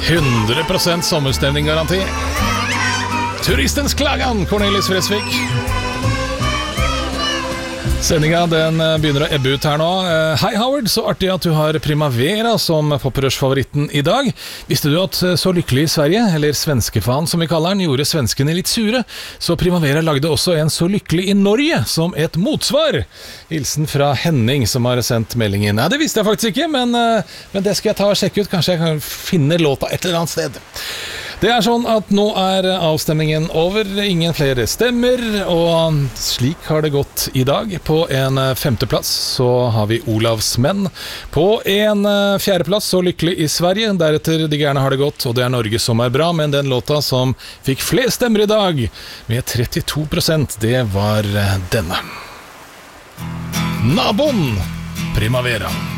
100% sommerstemning garanti. Turistens klagan, Cornelis Fresvik. Sendingen den begynner å ebbe ut her nå. Hei Howard, så artig at du har Primavera som poprush-favoritten i dag. Visste du at Så lykkelig i Sverige, eller svenskefan som vi kaller den, gjorde svenskene litt sure? Så Primavera lagde også en Så lykkelig i Norge som et motsvar. Hilsen fra Henning som har sendt meldingen. Nei, det visste jeg faktisk ikke, men det skal jeg ta og sjekke ut. Kanskje jeg kan finne låta et eller annet sted. Det sånn at nå avstemningen over, ingen flere stemmer, og slik har det gått i dag. På en femteplass så har vi Olavs menn. På en fjerdeplass Så lykkelig i Sverige, deretter De gærne har det godt, og det Norge som bra, men den låta som fikk flest stemmer i dag, med 32%, det var denne. Naboen, Primavera.